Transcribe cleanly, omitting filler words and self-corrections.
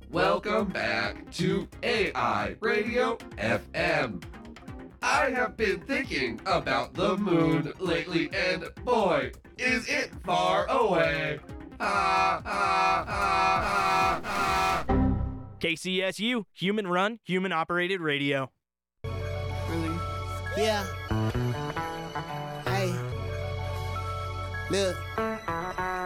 Welcome back to AI Radio FM. I have been thinking about the moon lately, and boy, is it far away. Ha, ha, ha, ha, ha. KCSU, human run, human operated radio. Really? Yeah. Hey. Look.